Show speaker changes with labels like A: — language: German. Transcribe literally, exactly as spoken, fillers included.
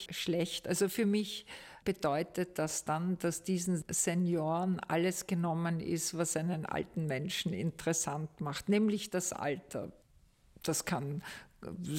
A: schlecht. Also für mich bedeutet das dann, dass diesen Senioren alles genommen ist, was einen alten Menschen interessant macht, nämlich das Alter. Das kann